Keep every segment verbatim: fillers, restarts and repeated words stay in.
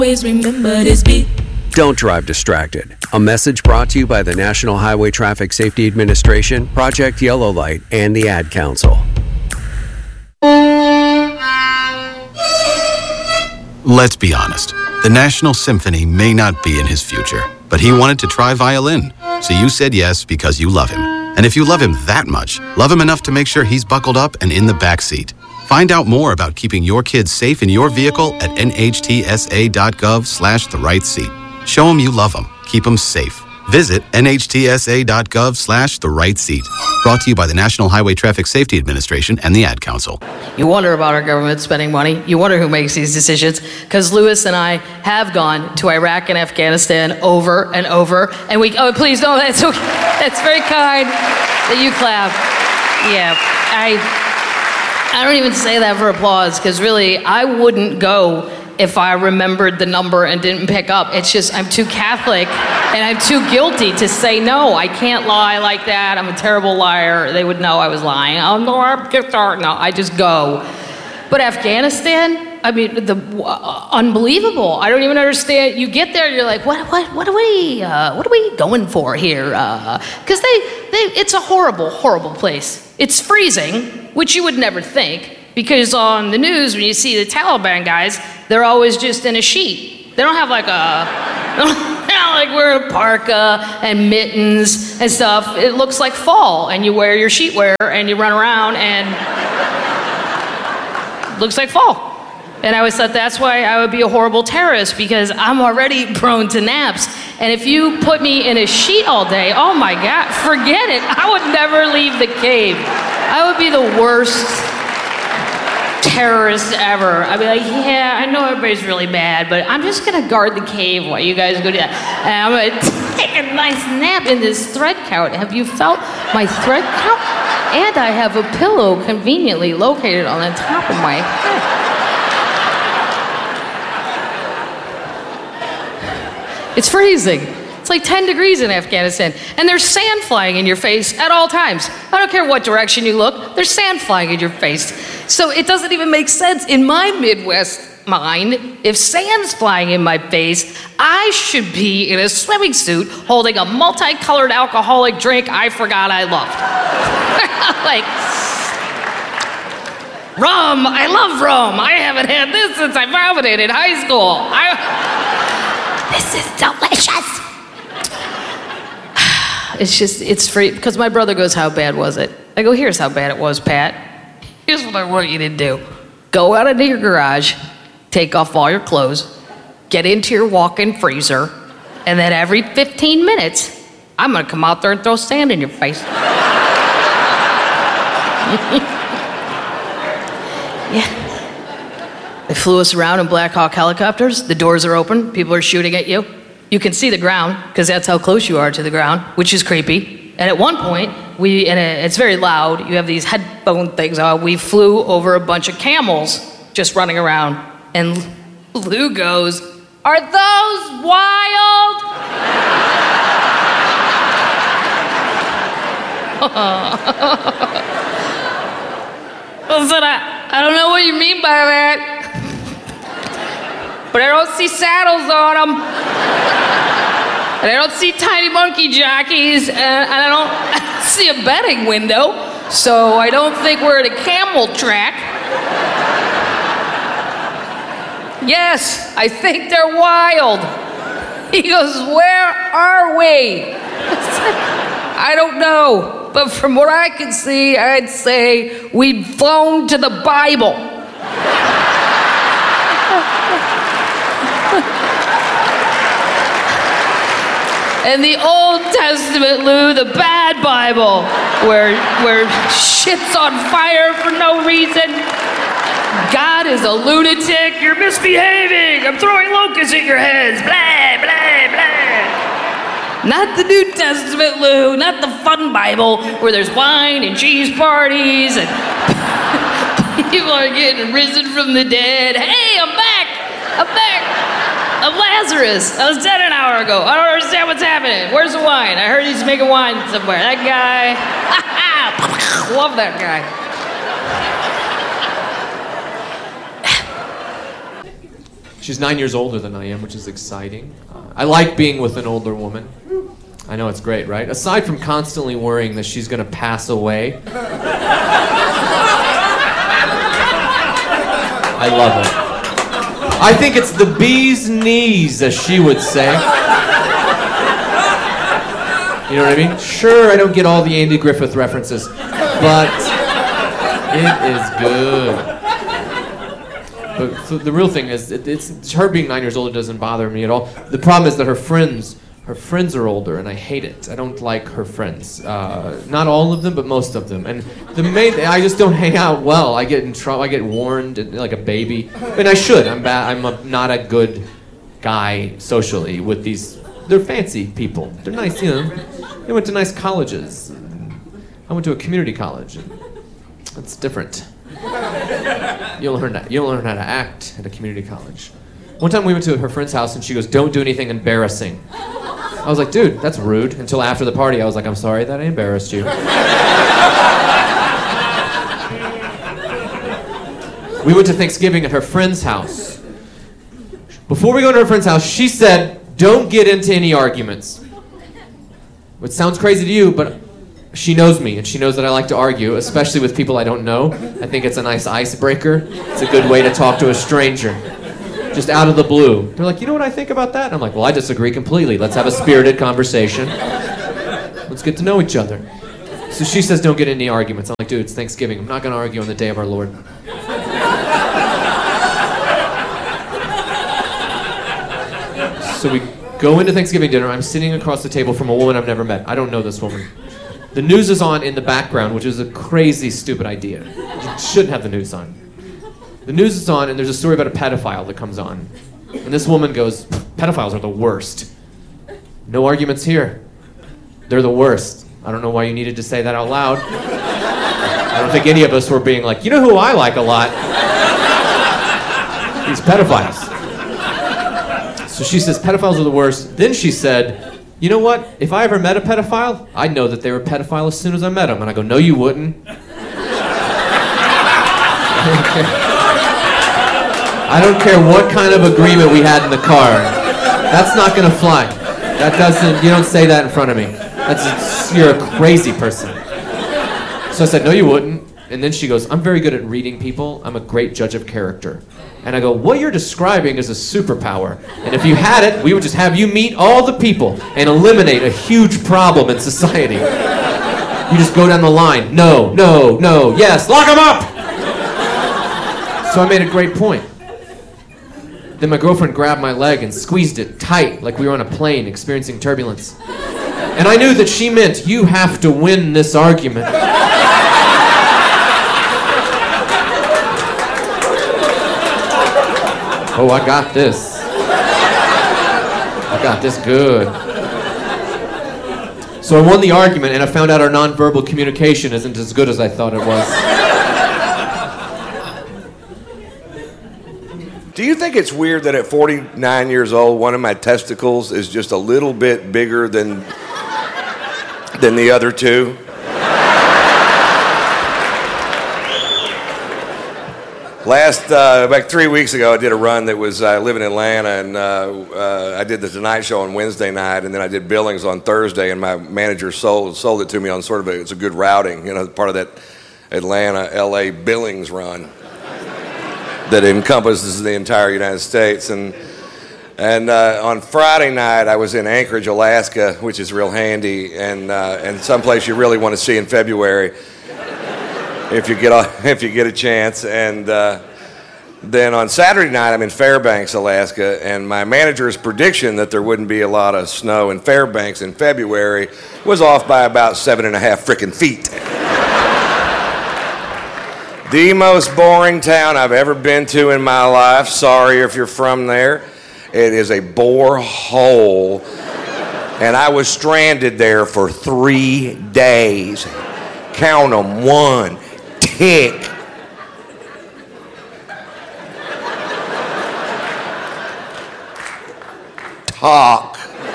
Always remember this beat. Don't drive distracted. A message brought to you by the National Highway Traffic Safety Administration, Project Yellow Light, and the Ad Council. Let's be honest. The National Symphony may not be in his future, but he wanted to try violin. So you said yes because you love him. And if you love him that much, love him enough to make sure he's buckled up and in the back seat. Find out more about keeping your kids safe in your vehicle at nhtsa.gov slash the right seat. Show them you love them. Keep them safe. Visit nhtsa.gov slash the right seat. Brought to you by the National Highway Traffic Safety Administration and the Ad Council. You wonder about our government spending money. You wonder who makes these decisions. Because Lewis and I have gone to Iraq and Afghanistan over and over. And we, oh, please, no, that's okay. That's very kind that you clap. Yeah, I... I don't even say that for applause, because really, I wouldn't go if I remembered the number and didn't pick up. It's just, I'm too Catholic, and I'm too guilty to say no. I can't lie like that. I'm a terrible liar. They would know I was lying. Oh, no, I'm guitar. No, I just go. But Afghanistan, I mean, the uh, unbelievable. I don't even understand. You get there, you're like, what, what, what are we, uh, what are we going for here? Because uh, they, they, it's a horrible, horrible place. It's freezing, which you would never think, because on the news, when you see the Taliban guys, they're always just in a sheet. They don't have like a, they're not like wearing a parka and mittens and stuff. It looks like fall, and you wear your sheetwear and you run around, and it looks like fall. And I always thought that's why I would be a horrible terrorist, because I'm already prone to naps. And if you put me in a sheet all day, oh my God, forget it. I would never leave the cave. I would be the worst terrorist ever. I'd be like, yeah, I know everybody's really bad, but I'm just gonna guard the cave while you guys go do that. And I'm gonna take a nice nap in this thread count. Have you felt my thread count? And I have a pillow conveniently located on the top of my head. It's freezing. It's like ten degrees in Afghanistan. And there's sand flying in your face at all times. I don't care what direction you look, there's sand flying in your face. So it doesn't even make sense in my Midwest mind. If sand's flying in my face, I should be in a swimming suit holding a multicolored alcoholic drink I forgot I loved. Like, rum, I love rum. I haven't had this since I vomited in high school. I... This is delicious. It's just, it's free, because my brother goes, how bad was it? I go, here's how bad it was, Pat. Here's what I want you to do. Go out into your garage, take off all your clothes, get into your walk-in freezer, and then every fifteen minutes, I'm gonna come out there and throw sand in your face. Yeah. They flew us around in Black Hawk helicopters. The doors are open. People are shooting at you. You can see the ground, because that's how close you are to the ground, which is creepy. And at one point, we, and it's very loud, you have these headphone things on, we flew over a bunch of camels just running around. And Lou goes, are those wild? I said, I, I don't know what you mean by that. But I don't see saddles on them. And I don't see tiny monkey jockeys. And, and I, don't, I don't see a betting window. So I don't think we're at a camel track. Yes, I think they're wild. He goes, where are we? I don't know. But from what I can see, I'd say we'd flown to the Bible. And the Old Testament, Lou, the bad Bible, where, where shit's on fire for no reason. God is a lunatic. You're misbehaving. I'm throwing locusts at your heads. Blah, blah, blah. Not the New Testament, Lou. Not the fun Bible where there's wine and cheese parties and people are getting risen from the dead. Hey, I'm back. I'm back. I'm Lazarus. I was dead an hour ago. I don't understand what's happening. Where's the wine? I heard he's making wine somewhere. That guy. Love that guy. She's nine years older than I am, which is exciting. Uh, I like being with an older woman. I know it's great, right? Aside from constantly worrying that she's going to pass away, I love it. I think it's the bee's knees, as she would say. You know what I mean? Sure, I don't get all the Andy Griffith references, but it is good. But so the real thing is, it, it's, it's her being nine years old. It doesn't bother me at all. The problem is that her friends, her friends are older, and I hate it. I don't like her friends. Uh, not all of them, but most of them. And the main, I just don't hang out well. I get in trouble. I get warned like a baby. And I should. I'm bad. I'm a, not a good guy socially with these. They're fancy people. They're nice, you know. They went to nice colleges. I went to a community college. That's different. You'll learn that. You'll learn how to act at a community college. One time we went to her friend's house and she goes, "Don't do anything embarrassing." I was like, "Dude, that's rude." Until after the party, I was like, "I'm sorry that I embarrassed you." We went to Thanksgiving at her friend's house. Before we go to her friend's house, she said, "Don't get into any arguments." Which sounds crazy to you, but she knows me, and she knows that I like to argue, especially with people I don't know. I think it's a nice icebreaker. It's a good way to talk to a stranger. Just out of the blue. They're like, "You know what I think about that?" And I'm like, "Well, I disagree completely. Let's have a spirited conversation. Let's get to know each other." So she says, "Don't get into any arguments." I'm like, "Dude, it's Thanksgiving. I'm not going to argue on the day of our Lord." So we go into Thanksgiving dinner. I'm sitting across the table from a woman I've never met. I don't know this woman. The news is on in the background, which is a crazy, stupid idea. You shouldn't have the news on. The news is on, and there's a story about a pedophile that comes on. And this woman goes, "Pedophiles are the worst." No arguments here. They're the worst. I don't know why you needed to say that out loud. I don't think any of us were being like, "You know who I like a lot? These pedophiles." So she says, "Pedophiles are the worst." Then she said, "You know what? If I ever met a pedophile, I'd know that they were a pedophile as soon as I met them." And I go, "No, you wouldn't." I don't care what kind of agreement we had in the car. That's not gonna fly. That doesn't, you don't say that in front of me. That's, you're a crazy person. So I said, "No, you wouldn't." And then she goes, "I'm very good at reading people. I'm a great judge of character." And I go, "What you're describing is a superpower. And if you had it, we would just have you meet all the people and eliminate a huge problem in society. You just go down the line. No, no, no, yes, lock them up!" So I made a great point. Then my girlfriend grabbed my leg and squeezed it tight like we were on a plane experiencing turbulence. And I knew that she meant, "You have to win this argument." Oh, I got this. I got this good. So I won the argument, and I found out our nonverbal communication isn't as good as I thought it was. Do you think it's weird that at forty-nine years old, one of my testicles is just a little bit bigger than than the other two? Last, uh, about three weeks ago, I did a run that was, I live in Atlanta, and uh, uh, I did the Tonight Show on Wednesday night, and then I did Billings on Thursday, and my manager sold sold it to me on sort of a, it's a good routing, you know, part of that Atlanta, L A Billings run that encompasses the entire United States. And and uh, on Friday night, I was in Anchorage, Alaska, which is real handy, and uh, and someplace you really want to see in February. If you get a, if you get a chance. And uh, then on Saturday night, I'm in Fairbanks, Alaska, and my manager's prediction that there wouldn't be a lot of snow in Fairbanks in February was off by about seven and a half frickin' feet. The most boring town I've ever been to in my life. Sorry if you're from there. It is a bore hole, and I was stranded there for three days. Count them, one. Tick. Talk.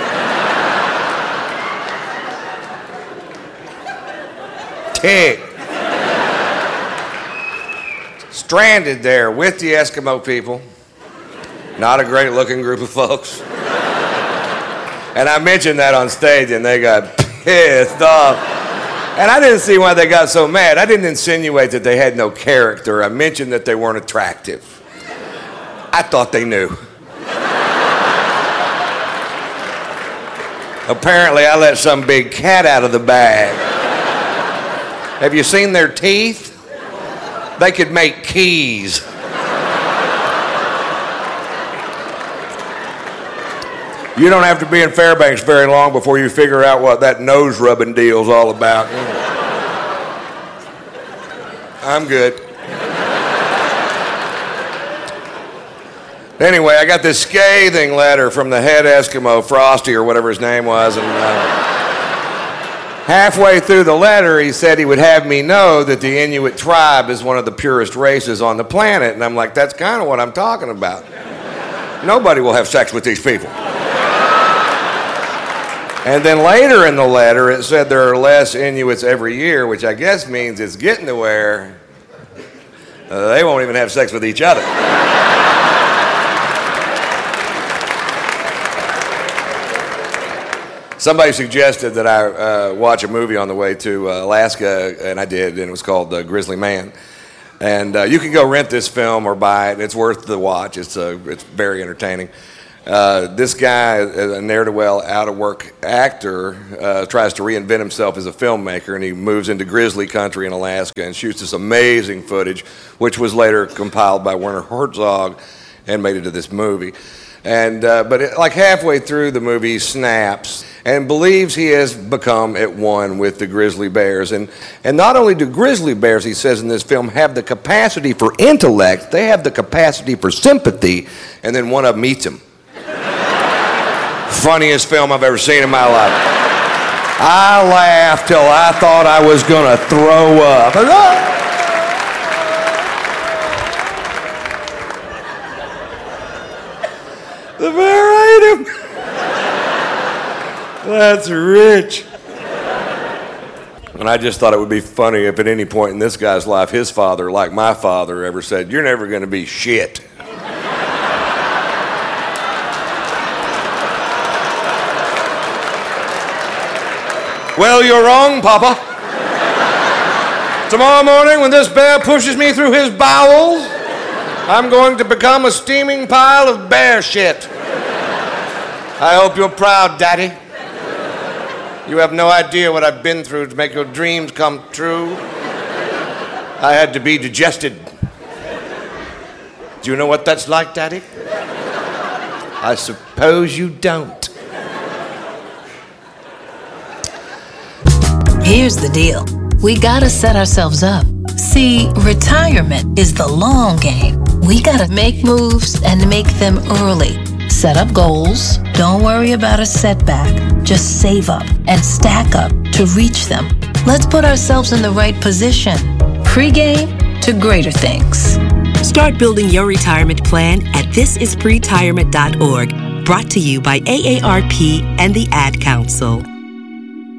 Tick. Stranded there with the Eskimo people. Not a great looking group of folks. And I mentioned that on stage and they got pissed off. And I didn't see why they got so mad. I didn't insinuate that they had no character. I mentioned that they weren't attractive. I thought they knew. Apparently, I let some big cat out of the bag. Have you seen their teeth? They could make keys. You don't have to be in Fairbanks very long before you figure out what that nose rubbing deal's all about. I'm good. Anyway, I got this scathing letter from the head Eskimo, Frosty, or whatever his name was, and uh, halfway through the letter, he said he would have me know that the Inuit tribe is one of the purest races on the planet, and I'm like, that's kind of what I'm talking about. Nobody will have sex with these people. And then later in the letter, it said there are less Inuits every year, which I guess means it's getting to where uh, they won't even have sex with each other. Somebody suggested that I uh, watch a movie on the way to uh, Alaska, and I did, and it was called uh, Grizzly Man. And uh, you can go rent this film or buy it. It's worth the watch. It's, uh, it's very entertaining. Uh, this guy, a ne'er-do-well, out-of-work actor, uh, tries to reinvent himself as a filmmaker, and he moves into grizzly country in Alaska and shoots this amazing footage, which was later compiled by Werner Herzog and made into this movie. And uh, but it, like halfway through the movie, he snaps and believes he has become at one with the grizzly bears. And, and not only do grizzly bears, he says in this film, have the capacity for intellect, they have the capacity for sympathy, and then one of them eats him. Funniest film I've ever seen in my life. I laughed till I thought I was going to throw up. The bear ate him. That's rich. And I just thought it would be funny if at any point in this guy's life, his father, like my father, ever said, "You're never going to be shit." Well, you're wrong, Papa. Tomorrow morning when this bear pushes me through his bowels, I'm going to become a steaming pile of bear shit. I hope you're proud, Daddy. You have no idea what I've been through to make your dreams come true. I had to be digested. Do you know what that's like, Daddy? I suppose you don't. Here's the deal. We gotta set ourselves up. See, retirement is the long game. We gotta make moves and make them early. Set up goals. Don't worry about a setback. Just save up and stack up to reach them. Let's put ourselves in the right position. Pre-game to greater things. Start building your retirement plan at this is pretirement dot org. Brought to you by A A R P and the Ad Council.